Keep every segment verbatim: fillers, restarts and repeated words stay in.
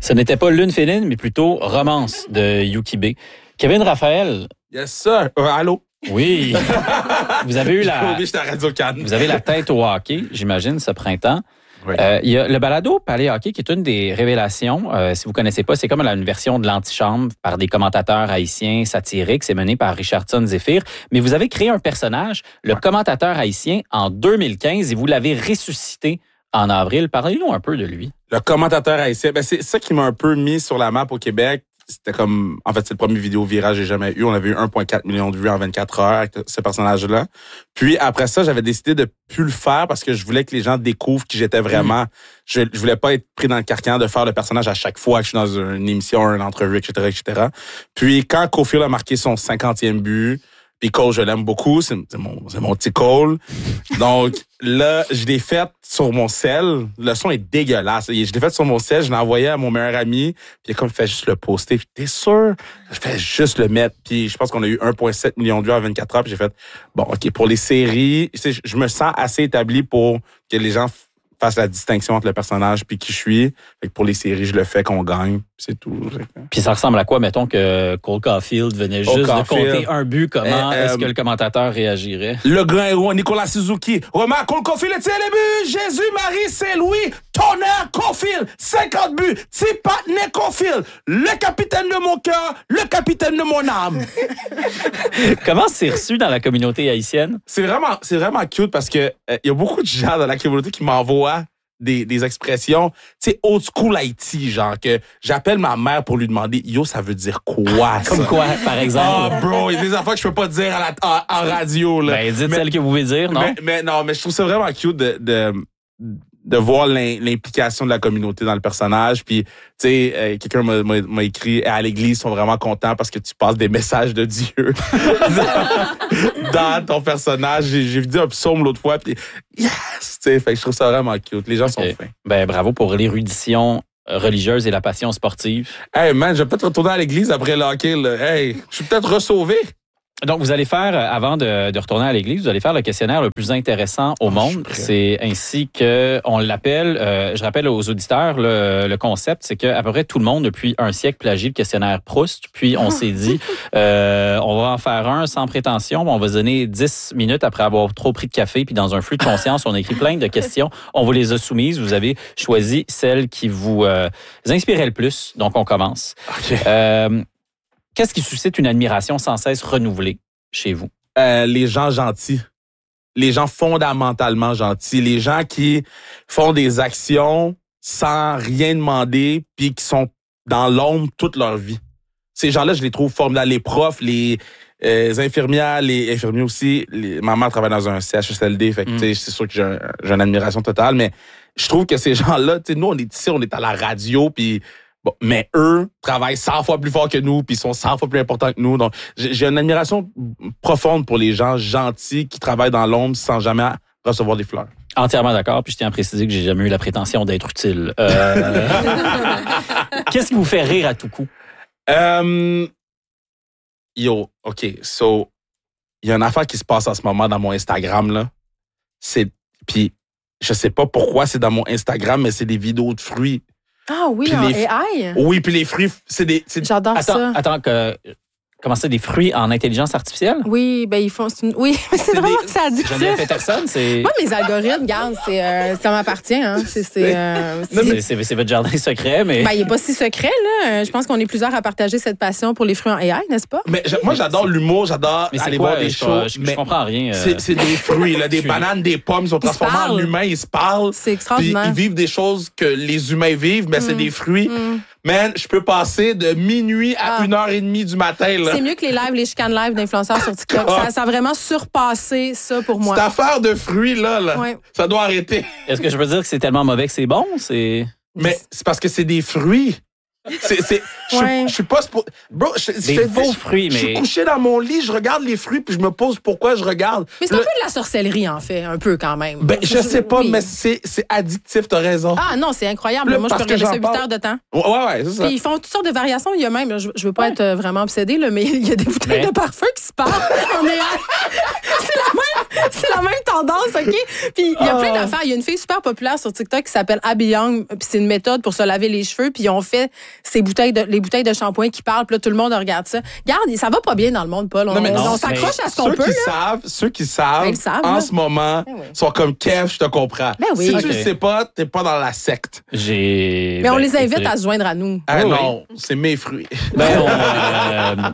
Ce n'était pas Lune féline, mais plutôt Romance de Yuki B. Kevin Raphaël. Yes, sir. Euh, allô? Oui. Vous avez eu la... J'étais à Radio-Can. Vous avez la tête au hockey, j'imagine, ce printemps. Oui. Euh, il y a le balado Palais Hockey qui est une des révélations. Euh, si vous connaissez pas, c'est comme une version de l'antichambre par des commentateurs haïtiens satiriques. C'est mené par Richardson Zephyr. Mais vous avez créé un personnage, le ouais. commentateur haïtien, en deux mille quinze et vous l'avez ressuscité en avril. Parlez-nous un peu de lui. Le commentateur haïtien, ben c'est ça qui m'a un peu mis sur la map au Québec. C'était comme, en fait, c'est le premier vidéo virale que j'ai jamais eu. On avait eu un virgule quatre million de vues en vingt-quatre heures avec ce personnage-là. Puis après ça, j'avais décidé de plus le faire parce que je voulais que les gens découvrent qui j'étais vraiment. Mmh. Je, je voulais pas être pris dans le carcan de faire le personnage à chaque fois que je suis dans une émission, une entrevue, et cetera, et cetera. Puis quand Caufield a marqué son cinquantième but, puis Cole, je l'aime beaucoup, c'est, c'est mon, c'est mon petit Cole. Donc là, je l'ai fait sur mon cell. Le son est dégueulasse. Je l'ai fait sur mon cell, je l'ai envoyé à mon meilleur ami. Puis comme il fait juste le poster, puis t'es sûr? Je fais juste le mettre. Puis je pense qu'on a eu un virgule sept million de vues en vingt-quatre heures. Puis j'ai fait, bon, OK, pour les séries, je me sens assez établi pour que les gens fasse la distinction entre le personnage puis qui je suis. Fait que pour les séries, je le fais qu'on gagne. C'est tout. Puis ça ressemble à quoi, mettons, que Cole Caufield venait Cole juste Caufield. de compter un but. Comment euh, est-ce que le commentateur réagirait? Le grand héros, Nicolas Suzuki. Romain Cole Caufield, tire les buts. Jésus, Marie, Saint-Louis. Tonnerre, Caufield. cinquante buts. Tipatne, Caufield. Le capitaine de mon cœur. Le capitaine de mon âme. Comment c'est reçu dans la communauté haïtienne? C'est vraiment, c'est vraiment cute parce que il euh, y a beaucoup de gens dans la communauté qui m'envoient Des, des expressions, tu sais, old school Haïti, genre que j'appelle ma mère pour lui demander « Yo, ça veut dire quoi, ça? » Comme quoi, par exemple? Ah, oh, bro, il y a des affaires que je peux pas dire à la, en, en radio, là. Ben, dites mais, celle que vous voulez dire, non? Mais, mais non, mais je trouve ça vraiment cute de... de de voir l'implication de la communauté dans le personnage. Puis, tu sais, euh, quelqu'un m'a, m'a, m'a écrit « À l'église, ils sont vraiment contents parce que tu passes des messages de Dieu dans, dans ton personnage. » J'ai, j'ai dit un psaume l'autre fois, puis yes! Tu sais, fait que je trouve ça vraiment cute. Les gens okay. sont fins. Ben, bravo pour l'érudition religieuse et la passion sportive. Hey, man, je vais peut-être retourner à l'église après le hockey, là. Hey, je suis peut-être ressauvé. Donc, vous allez faire, avant de, de retourner à l'église, vous allez faire le questionnaire le plus intéressant au oh, monde. C'est ainsi que on l'appelle, euh, je rappelle aux auditeurs, le, le concept, c'est qu'à peu près tout le monde, depuis un siècle, plagie le questionnaire Proust. Puis, on s'est dit, euh, on va en faire un sans prétention. On va se donner dix minutes après avoir trop pris de café. Puis, dans un flux de conscience, on a écrit plein de questions. On vous les a soumises. Vous avez choisi celle qui vous, euh, vous inspirait le plus. Donc, on commence. Okay. Euh, Qu'est-ce qui suscite une admiration sans cesse renouvelée chez vous? Euh, les gens gentils. Les gens fondamentalement gentils. Les gens qui font des actions sans rien demander puis qui sont dans l'ombre toute leur vie. Ces gens-là, je les trouve formidables. Les profs, les, euh, les infirmières, les infirmiers aussi. Les, ma mère travaille dans un C H S L D, fait que, mm. tu sais, c'est sûr que j'ai, j'ai une admiration totale, mais je trouve que ces gens-là, tu sais, nous, on est ici, on est à la radio, puis bon, mais eux travaillent cent fois plus fort que nous, puis ils sont cent fois plus importants que nous. Donc, j'ai une admiration profonde pour les gens gentils qui travaillent dans l'ombre sans jamais recevoir des fleurs. Entièrement d'accord, puis je tiens à préciser que j'ai jamais eu la prétention d'être utile. Euh... Qu'est-ce qui vous fait rire à tout coup? Um, yo, OK, so, il y a une affaire qui se passe en ce moment dans mon Instagram, là. C'est, puis je sais pas pourquoi c'est dans mon Instagram, mais c'est des vidéos de fruits. Ah oui, puis en les, A I? Oui, puis les fruits, c'est des... C'est... J'adore attends, ça. Attends, que... Comment ça, des fruits en intelligence artificielle? Oui, ben ils font... C'est une, oui, mais c'est, c'est vraiment... Des, c'est addictif. Geneviève Peterson, c'est... Moi, mes algorithmes, regarde, c'est, euh, ça m'appartient. Hein. C'est, c'est, euh, c'est... C'est, c'est, c'est votre jardin secret, mais... Ben, il n'est pas si secret, là. Je pense qu'on est plusieurs à partager cette passion pour les fruits en A I, n'est-ce pas? Mais moi, j'adore l'humour, j'adore mais aller quoi, voir des je, shows. Je, je, je comprends rien. Euh... C'est, c'est des fruits, là, des bananes, des pommes, ils sont transformés en humains, ils se parlent. C'est extraordinaire. Puis ils vivent des choses que les humains vivent, mais mm. c'est des fruits. Mm. Man, je peux passer de minuit à ah. une heure et demie du matin. Là. C'est mieux que les lives, les chicanes live d'influenceurs sur TikTok. Ça, ça a vraiment surpassé ça pour moi. Cette affaire de fruits, là, là ouais. ça doit arrêter. Est-ce que je peux dire que c'est tellement mauvais que c'est bon? C'est... Mais c'est parce que c'est des fruits. C'est, c'est, je, Ouais. je suis pas... spo- Bro, je, Des je te faux dis, fruits, je, je suis mais- couché dans mon lit, je regarde les fruits, puis je me pose pourquoi je regarde. Mais c'est un Le- peu de la sorcellerie, en fait, un peu quand même. Ben, je sais pas, Oui. mais c'est, c'est addictif, t'as raison. Ah non, c'est incroyable. Là, Moi, je parce peux que regarder j'en ça huit parle. heures de temps. Ouais, ouais, ouais, c'est ça. Puis ils font toutes sortes de variations. Il y a même, je, je veux pas être euh, vraiment obsédée, là, mais il y a des bouteilles Mais- de parfum qui se parlent en néant. C'est la même, c'est la même tendance, OK? Puis il y a plein d'affaires. Il y a une fille super populaire sur TikTok qui s'appelle Abby Young, puis c'est une méthode pour se laver les cheveux, puis ils ont fait ces bouteilles de, les bouteilles de shampoing qui parlent, puis là, tout le monde regarde ça. Regarde, ça va pas bien dans le monde, Paul. On, Non, mais non, on s'accroche mais à ce qu'on Ceux peut, qui là. savent, ceux qui savent, Ben, ils savent, en là. ce moment, Ben oui. sont comme Kev, je te comprends. Ben oui. Si Ok. tu le sais pas, t'es pas dans la secte. J'ai. Mais on ben, les invite écoutez, à se joindre à nous. Ah Oui, non, c'est mes fruits. Ben, on, euh,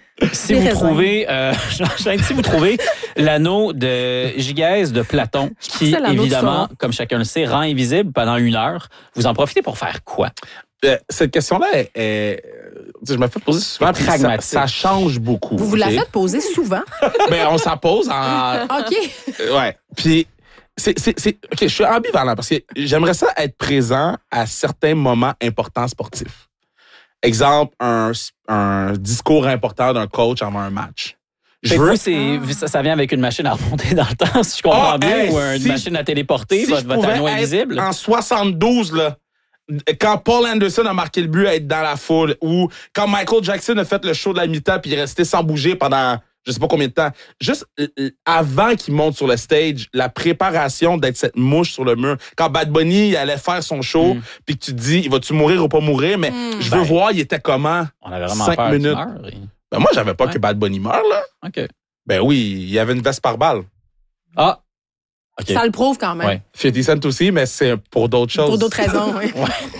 si Les vous raisins. trouvez, euh, j'enchaîne, si vous trouvez l'anneau de Gigaise de Platon, qui C'est l'anneau de évidemment, Sauron. comme chacun le sait, rend invisible pendant une heure, vous en profitez pour faire quoi? Euh, cette question-là, est, est- je me fais poser souvent, puis ça, Pragmatique. ça change beaucoup. Vous vous la ok? faites poser souvent. Ben, on s'en pose en... OK. Euh, ouais. Puis, c'est, c'est, c'est, OK, je suis ambivalent parce que j'aimerais ça être présent à certains moments importants sportifs. Exemple, un, un discours important d'un coach avant un match. Je Fait que veux... vous, c'est, ça, ça vient avec une machine à remonter dans le temps, si je comprends Ah, bien, hey, ou une si- machine à téléporter, si votre, je votre pouvais anneau être invisible. En soixante-douze, là, quand Paul Anderson a marqué le but, être dans la foule, ou quand Michael Jackson a fait le show de la mi-temps puis il est resté sans bouger pendant je sais pas combien de temps. Juste euh, euh, avant qu'il monte sur le stage, la préparation d'être cette mouche sur le mur. Quand Bad Bunny il allait faire son show, Mm. puis que tu te dis, il va-tu mourir ou pas mourir, mais Mm. je veux Ben, voir, il était comment. On avait vraiment cinq peur qu'il minutes. meure. et- Ben moi, j'avais pas Ouais. que Bad Bunny meure, là. OK. Ben oui, il y avait une veste par balle. Ah! OK. Ça le prouve quand même. Ouais. cinquante Cent aussi, mais c'est pour d'autres choses. Pour d'autres raisons, oui.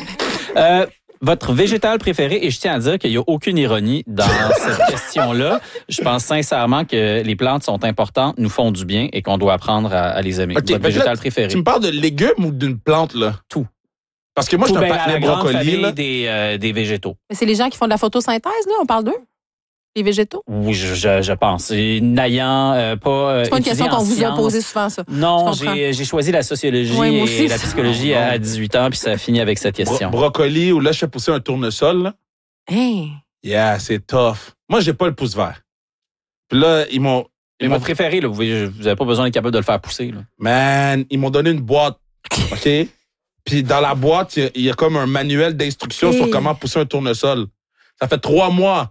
Euh, votre végétal préféré, et je tiens à dire qu'il n'y a aucune ironie dans cette question-là. Je pense sincèrement que les plantes sont importantes, nous font du bien et qu'on doit apprendre à, à les aimer. OK, Votre fait que végétal là, préféré. Tu me parles de légumes ou d'une plante, là? Tout. Parce que moi, je Tout suis un bien à la patinet grande brocoli, famille là. des, euh, des végétaux. Mais c'est les gens qui font de la photosynthèse, là, on parle d'eux? Les végétaux? Oui, je, je, je pense. C'est N'ayant euh, pas. euh, C'est pas une étudié question en qu'on vous a sciences. posée souvent, ça. Non, Je comprends. j'ai j'ai choisi la sociologie Ouais, moi aussi. et la psychologie Non, non. à dix-huit ans, puis ça a fini avec cette Bro- question. brocoli, ou là, je fais pousser un tournesol, là. Hein? Yeah, c'est tough. Moi, j'ai pas le pouce vert. Puis là, ils m'ont... Mais Ils mon m'ont préféré, là, vous n'avez pas besoin d'être capable de le faire pousser. Là. Man, ils m'ont donné une boîte, OK? Puis dans la boîte, il y a- il y, a comme un manuel d'instructions Hey. sur comment pousser un tournesol. Ça fait trois mois.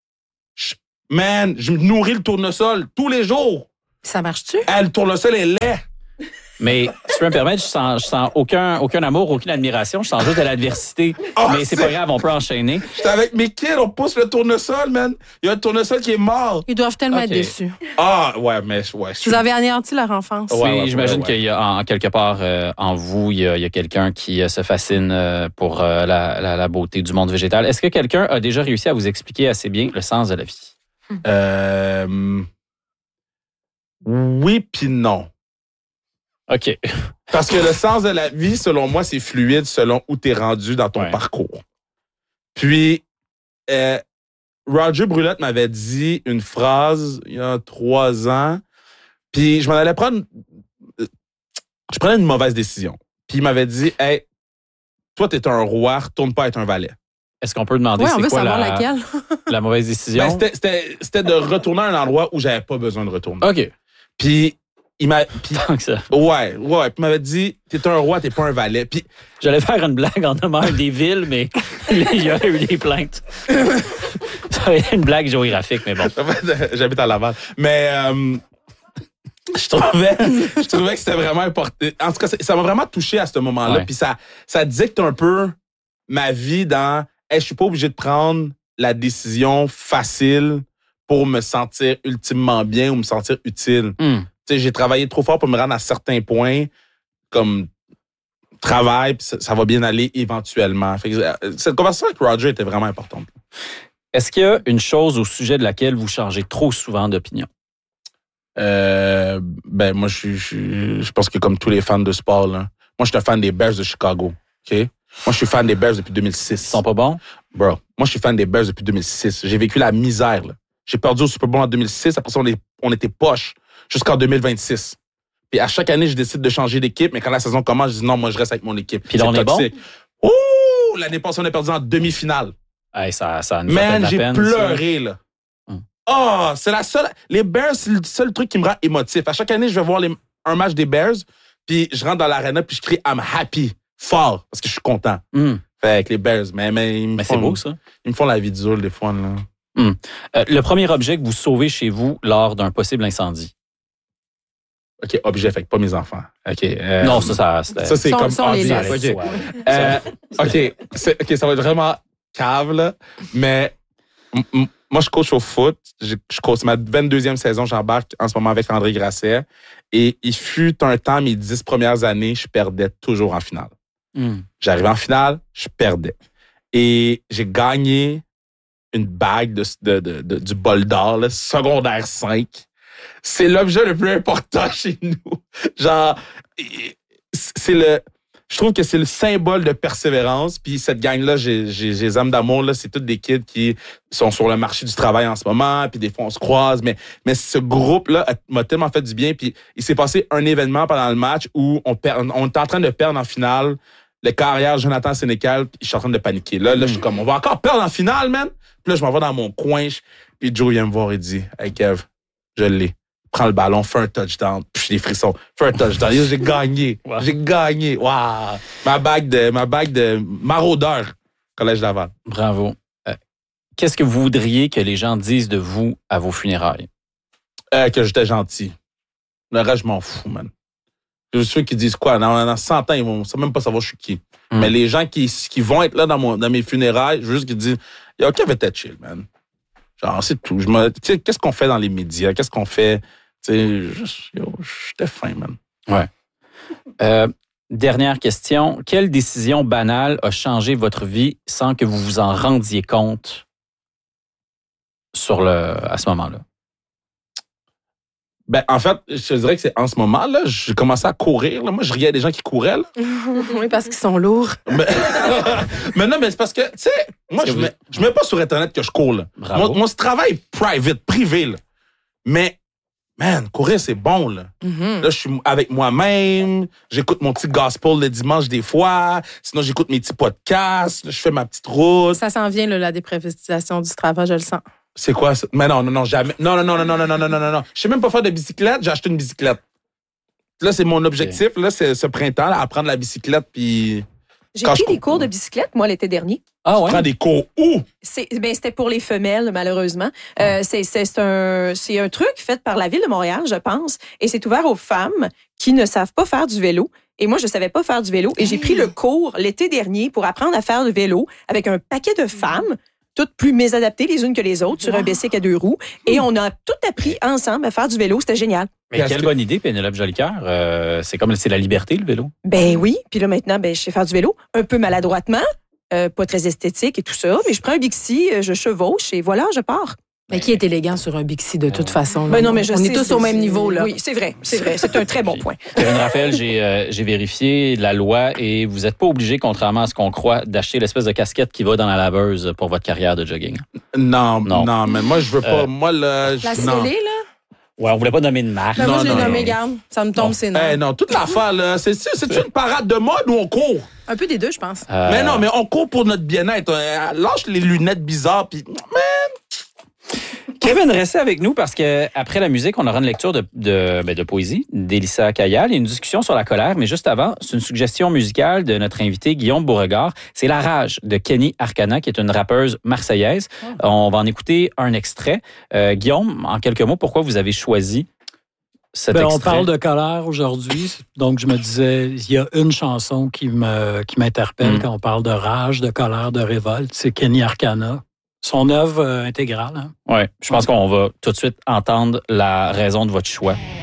Je- Man, je me nourris le tournesol tous les jours. Ça marche-tu? Ah, le tournesol est laid. Mais si tu peux me permettre, je sens, je sens aucun, aucun amour, aucune admiration. Je sens juste de l'adversité. Oh, Mais c'est c'est- pas grave, on peut enchaîner. J'étais avec mes kids, on pousse le tournesol, man. Il y a un tournesol qui est mort. Ils doivent tellement Ok. être déçus. Ah, ouais, mais ouais. je suis- Vous avez anéanti leur enfance. Ouais, Oui, ouais, j'imagine ouais, ouais. qu'il y a en quelque part euh, en vous, il y a, il y a quelqu'un qui euh, se fascine euh, pour euh, la, la, la beauté du monde végétal. Est-ce que quelqu'un a déjà réussi à vous expliquer assez bien le sens de la vie? Euh... Oui, puis non. OK. Parce que le sens de la vie, selon moi, c'est fluide selon où tu es rendu dans ton Ouais. parcours. Puis, euh, Roger Brulette m'avait dit une phrase il y a trois ans, puis je m'en allais prendre... euh, Je prenais une mauvaise décision. Puis il m'avait dit, « Hey, toi, t'es un roi, retourne pas être un valet. Est-ce qu'on peut demander Oui, on c'est veut quoi savoir la, laquelle. la mauvaise » décision? Ben, c'était- C'était c'était de retourner à un endroit où j'avais pas besoin de retourner. OK. Puis il m'a... puis- Tant que ça. Ouais, ouais. Puis il m'avait dit, t'es un roi, t'es pas un valet. Puis J'allais faire une blague en nommant un des villes, mais il y aurait eu des plaintes. Ça aurait été une blague géographique, mais bon. en fait, j'habite à Laval. Mais euh, je trouvais, je trouvais que c'était vraiment important. En tout cas, ça m'a vraiment touché à ce moment-là. Ouais. Puis ça, ça dicte un peu ma vie dans, hey, je suis pas obligé de prendre la décision facile pour me sentir ultimement bien ou me sentir utile. Hmm. Tu sais, j'ai travaillé trop fort pour me rendre à certains points, comme travail, puis ça, ça va bien aller éventuellement. Fait que, euh, cette conversation avec Roger était vraiment importante. Est-ce qu'il y a une chose au sujet de laquelle vous changez trop souvent d'opinion? Euh, ben, moi, je, suis- je, suis- je pense que comme tous les fans de sport, là, moi, je suis un fan des Bears de Chicago. OK? Moi, je suis fan des Bears depuis deux mille six. Ils sont pas bons? Bro, moi, je suis fan des Bears depuis deux mille six. J'ai vécu la misère, là. J'ai perdu au Super Bowl en deux mille six. Après ça, on, est, on était poche jusqu'en deux mille vingt-six. Puis à chaque année, je décide de changer d'équipe, mais quand la saison commence, je dis non, moi, je reste avec mon équipe. Puis là, C'est on est bon? toxique. Ouh! Ouh, l'année passée, on a perdu en demi-finale. Hey, ça, ça nous a fait de Man, la j'ai peine, pleuré, ça. là. Hum. Oh, c'est la seule... Les Bears, c'est le seul truc qui me rend émotif. À chaque année, je vais voir les... un match des Bears, puis je rentre dans l'arena, puis je crie « I'm happy », fort, parce que je suis content. Hum. Fait avec les Bears, mais, mais, ils me Mais font, c'est beau, ça. Ils me font la vie dure, des fois, là. Hum. Euh, le premier objet que vous sauvez chez vous lors d'un possible incendie? OK, objet, fait que pas mes enfants. OK. Euh, non, ça, ça, c'était... Ça, c'est Ça, comme ça, on les obvious. laisse. OK. Euh, OK, c'est, OK, ça va être vraiment cave, là. Mais m- m- moi, je coach au foot. Je, je coach ma vingt-deuxième saison. J'embarque en ce moment avec André Grasset. Et il fut un temps, mes dix premières années, je perdais toujours en finale. Hum. J'arrivais en finale, je perdais. Et j'ai gagné une bague de, de, de, de- du bol d'or, là, secondaire cinq. C'est l'objet le plus important chez nous. Genre, c'est le... Je trouve que c'est le symbole de persévérance. Puis cette gang-là, j'ai, j'ai, j'ai les âmes d'amour, là, c'est tous des kids qui sont sur le marché du travail en ce moment. Puis des fois, on se croise. Mais, mais ce groupe-là m'a tellement fait du bien. Puis il s'est passé un événement pendant le match où on, perd, on était en train de perdre en finale. Le carrière Jonathan Sénécal, puis je suis en train de paniquer. Là, là, je suis comme, on va encore perdre en finale, man. Puis là, je m'en vais dans mon coin. Je, puis Joe vient me voir et dit, hey Kev, je l'ai. Prends le ballon, fais un touchdown. Puis j'ai des frissons. Fais un touchdown. Yo, j'ai gagné. Wow. J'ai gagné. Waouh. Ma bague de, ma bague de maraudeur, Collège Laval. Bravo. Euh, qu'est-ce que vous voudriez que les gens disent de vous à vos funérailles? Euh, que j'étais gentil. Le reste, je m'en fous, man. Je suis ceux qui disent quoi? Dans, dans cent ans, ils vont même pas savoir je suis qui. Mm. Mais les gens qui, qui vont être là dans, mon, dans mes funérailles, je veux juste qu'ils disent, yo, Kev était chill, man. Genre, c'est tout. Je me, tu sais, qu'est-ce qu'on fait dans les médias? Qu'est-ce qu'on fait? Tu sais, juste, yo, j'étais fin, man. Ouais. Euh, dernière question. Quelle décision banale a changé votre vie sans que vous vous en rendiez compte sur le, à ce moment-là? Ben, en fait, je te dirais que c'est en ce moment, là, j'ai commencé à courir. Là. Moi, je riais à des gens qui couraient, là. Oui, parce qu'ils sont lourds. Mais, mais non, mais c'est parce que, tu sais, moi, je vous- mets, je mets pas sur Internet que je cours, là. Bravo. Moi, moi, c'est travail private, privé, là. Mais, man, courir, c'est bon, là. Mhm. Là, je suis avec moi-même. J'écoute mon petit gospel le dimanche des fois. Sinon, j'écoute mes petits podcasts. Là, je fais ma petite route. Ça s'en vient, là, la déprivatisation du travail, je le sens. C'est quoi ça? Mais non, non, non, jamais. Non, non, non, non, non, non, non, non, non, non, non. Je sais même pas faire de bicyclette. J'ai acheté une bicyclette. Là, c'est mon objectif. Là, c'est ce printemps, là, apprendre la bicyclette, puis J'ai Quand pris je- des cours de bicyclette, moi, l'été dernier. Ah ouais? prendre des cours où? C'est, ben, c'était pour les femelles, malheureusement. Euh, c'est, c'est, c'est, un, c'est un truc fait par la Ville de Montréal, je pense, et c'est ouvert aux femmes qui ne savent pas faire du vélo. Et moi, je savais pas faire du vélo. Et j'ai pris le cours l'été dernier pour apprendre à faire du vélo avec un paquet de femmes, toutes plus mésadaptées les unes que les autres, sur un bicycle à deux roues. Et on a tout appris ensemble à faire du vélo. C'était génial. Mais Est-ce quelle que- bonne idée, Pénélope Jolicoeur. Euh, c'est comme c'est la liberté, le vélo. Ben oui. Puis là, maintenant, ben, je sais faire du vélo. Un peu maladroitement, euh, pas très esthétique et tout ça. Mais je prends un Bixi, euh, je chevauche et voilà, je pars. Mais qui est élégant sur un Bixi de toute façon? là? Ben non, mais je On sais, est tous c'est- au même c'est- niveau, là. Oui, c'est vrai, c'est vrai. C'est un très bon point. Kevin Raphaël, j'ai euh, j'ai vérifié la loi et vous n'êtes pas obligé, contrairement à ce qu'on croit, d'acheter l'espèce de casquette qui va dans la laveuse pour votre carrière de jogging. Non, Non. non, mais moi, je veux pas. Euh, moi, là. je- La non. scellée, là? Ouais, on voulait pas nommer de marque. Ben, Non, moi, je l'ai non, nommé, non. garde. Ça me tombe, Non. c'est Eh non. non, toute l'affaire, là, c'est c'est une parade de mode ou on court? Un peu des deux, je pense. Euh, Mais non, mais on court pour notre bien-être. Euh, Lâche les lunettes bizarres, puis. Kevin, restez avec nous parce que après la musique, on aura une lecture de, de, ben, de poésie d'Élissa Kayal et une discussion sur la colère. Mais juste avant, c'est une suggestion musicale de notre invité Guillaume Beauregard. C'est La Rage de Kenny Arcana, qui est une rappeuse marseillaise. On va en écouter un extrait. Euh, Guillaume, en quelques mots, pourquoi vous avez choisi cet Ben, on extrait? parle de colère aujourd'hui, donc je me disais, il y a une chanson qui me qui m'interpelle Mm. quand on parle de rage, de colère, de révolte, c'est Kenny Arcana. Son œuvre euh, intégrale. Hein? Oui, je pense qu'on va tout de suite entendre la raison de votre choix.